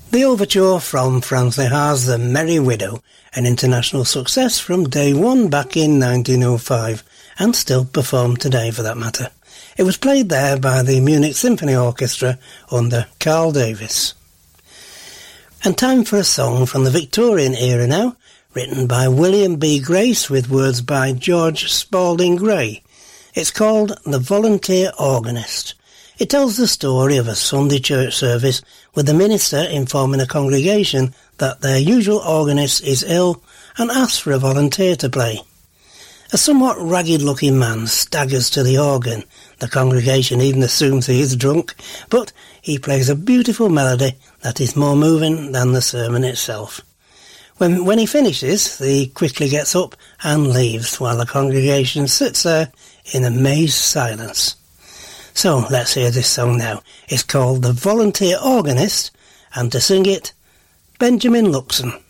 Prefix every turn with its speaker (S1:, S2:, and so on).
S1: The overture from Franz Lehar's The Merry Widow, an international success from day one back in 1905, and still performed today for that matter. It was played there by the Munich Symphony Orchestra under Carl Davis. And time for a song from the Victorian era now, written by William B. Grace with words by George Spalding Gray. It's called The Volunteer Organist. It tells the story of a Sunday church service with the minister informing a congregation that their usual organist is ill and asks for a volunteer to play. A somewhat ragged-looking man staggers to the organ. The congregation even assumes he is drunk, but he plays a beautiful melody that is more moving than the sermon itself. When he finishes, he quickly gets up and leaves while the congregation sits there in amazed silence. So let's hear this song now. It's called The Volunteer Organist, and to sing it, Benjamin Luxon.